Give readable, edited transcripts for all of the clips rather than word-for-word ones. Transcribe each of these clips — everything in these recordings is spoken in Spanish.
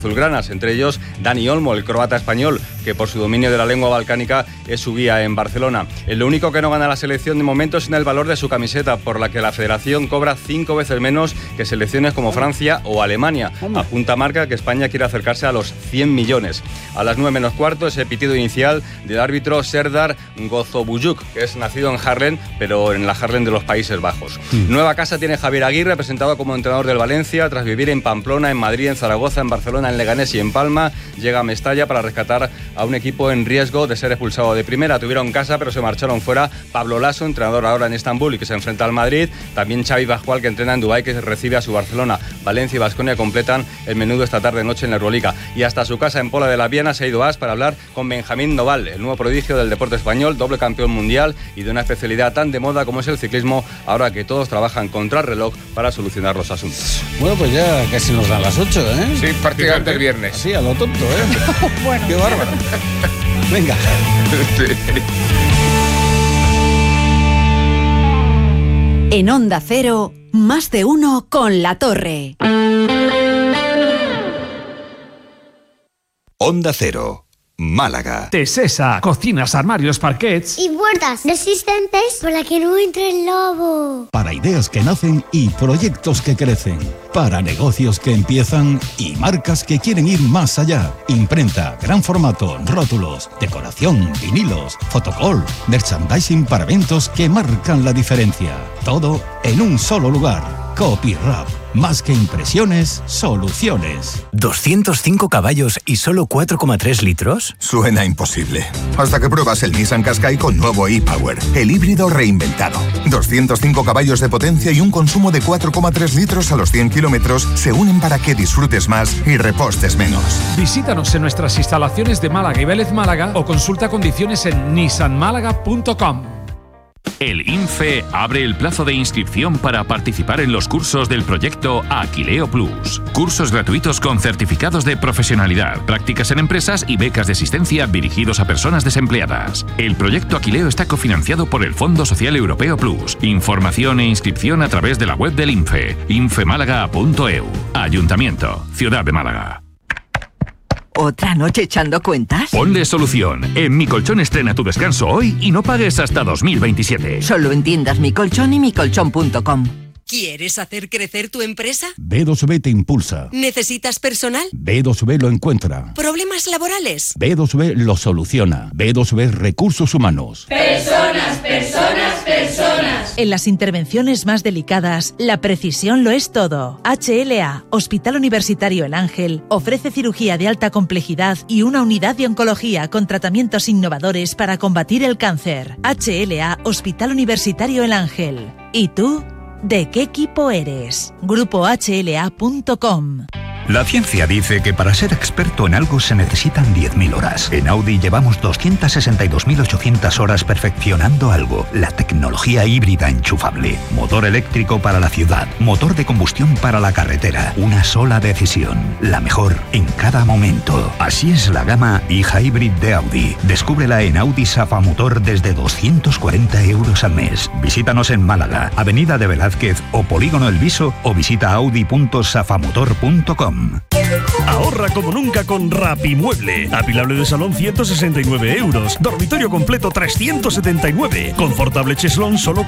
azulgranas, entre ellos Dani Olmo, el croata español, que por su dominio de la lengua balcánica es su guía en Barcelona. Lo único que no gana la selección de momento es en el valor de su camiseta, por la que la federación cobra 5 veces menos que selecciones como Francia o Alemania. Apunta Marca que España quiere acercarse a los 100 millones. A las 9 menos cuarto, ese pitido inicial del árbitro Serdar Gozobujuk, que es nacido en Haarlem, pero en la Haarlem de los Países Bajos. Nueva casa tiene Javier Aguirre, presentado como entrenador del Valencia, tras vivir en Pamplona, en Madrid, en Zaragoza, en Barcelona, en Leganés y en Palma. Llega a Mestalla para rescatar a un equipo en riesgo de ser expulsado de primera. Tuvieron casa, pero se marcharon fuera Pablo Lasso, entrenador ahora en Estambul y que se enfrenta al Madrid. También Xavi Pascual, que entrena en Dubái, que recibe a su Barcelona. Valencia y Baskonia completan el menú de esta tarde-noche en la Euroliga. Y hasta su casa en Pola de la Viana se ha ido As para hablar con Benjamín Noval, el nuevo prodigio del deporte español, doble campeón mundial y de una especialidad tan de moda como es el ciclismo, ahora que todos trabajan contra el reloj para solucionar los asuntos. Bueno, pues ya casi nos dan las 8, ¿eh? Sí, prácticamente el viernes. Sí, a lo tonto, ¿eh? Bueno. Qué bárbaro. Venga. En Onda Cero, más de uno con La Torre. Onda Cero, Málaga. Tesesa, cocinas, armarios, parquets y puertas resistentes para que no entre el lobo. Para ideas que nacen y proyectos que crecen. Para negocios que empiezan y marcas que quieren ir más allá. Imprenta, gran formato, rótulos, decoración, vinilos, fotocall, merchandising para eventos que marcan la diferencia. Todo en un solo lugar. Copyrap. Más que impresiones, soluciones. ¿205 caballos y solo 4,3 litros? Suena imposible. Hasta que pruebas el Nissan Qashqai con nuevo e-Power, el híbrido reinventado. 205 caballos de potencia y un consumo de 4,3 litros a los 100 kilómetros se unen para que disfrutes más y repostes menos. Visítanos en nuestras instalaciones de Málaga y Vélez Málaga o consulta condiciones en nissanmálaga.com. El INFE abre el plazo de inscripción para participar en los cursos del proyecto Aquileo Plus. Cursos gratuitos con certificados de profesionalidad, prácticas en empresas y becas de asistencia dirigidos a personas desempleadas. El proyecto Aquileo está cofinanciado por el Fondo Social Europeo Plus. Información e inscripción a través de la web del INFE, infemálaga.eu. Ayuntamiento, Ciudad de Málaga. ¿Otra noche echando cuentas? Ponle solución. En Mi Colchón estrena tu descanso hoy y no pagues hasta 2027. Solo en tiendas Mi Colchón y micolchón.com. ¿Quieres hacer crecer tu empresa? B2B te impulsa. ¿Necesitas personal? B2B lo encuentra. ¿Problemas laborales? B2B lo soluciona. B2B Recursos Humanos. Personas, personas, personas. En las intervenciones más delicadas, la precisión lo es todo. HLA, Hospital Universitario El Ángel, ofrece cirugía de alta complejidad y una unidad de oncología con tratamientos innovadores para combatir el cáncer. HLA, Hospital Universitario El Ángel. ¿Y tú? ¿De qué equipo eres? GrupoHLA.com. La ciencia dice que para ser experto en algo se necesitan 10.000 horas. En Audi llevamos 262.800 horas perfeccionando algo. La tecnología híbrida enchufable. Motor eléctrico para la ciudad. Motor de combustión para la carretera. Una sola decisión. La mejor en cada momento. Así es la gama e-Hybrid de Audi. Descúbrela en Audi Safa Motor desde 240 euros al mes. Visítanos en Málaga, Avenida de Velázquez o Polígono El Viso o visita audi.safamotor.com. Ahorra como nunca con Rapimueble. Apilable de salón 169 euros. Dormitorio completo 379. Confortable cheslón solo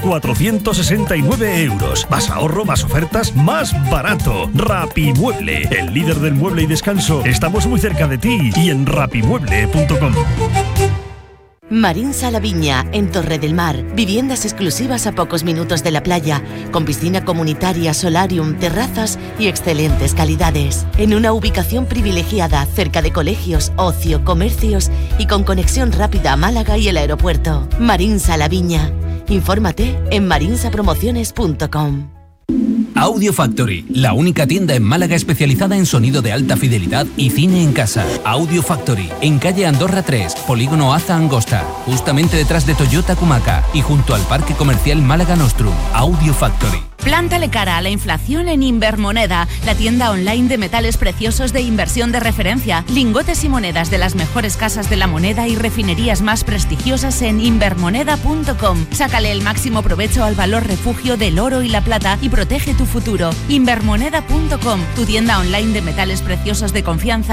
469 euros. Más ahorro, más ofertas, más barato. Rapimueble, el líder del mueble y descanso. Estamos muy cerca de ti y en rapimueble.com. Marinsa La Viña, en Torre del Mar. Viviendas exclusivas a pocos minutos de la playa, con piscina comunitaria, solarium, terrazas y excelentes calidades. En una ubicación privilegiada, cerca de colegios, ocio, comercios y con conexión rápida a Málaga y el aeropuerto. Marinsa La Viña. Infórmate en marinsapromociones.com. Audio Factory, la única tienda en Málaga especializada en sonido de alta fidelidad y cine en casa. Audio Factory, en calle Andorra 3, Polígono Aza Angosta, justamente detrás de Toyota Cumaca y junto al Parque Comercial Málaga Nostrum. Audio Factory. Plántale cara a la inflación en Invermoneda, la tienda online de metales preciosos de inversión de referencia, lingotes y monedas de las mejores casas de la moneda y refinerías más prestigiosas en invermoneda.com. Sácale el máximo provecho al valor refugio del oro y la plata y protege tu futuro. Invermoneda.com, tu tienda online de metales preciosos de confianza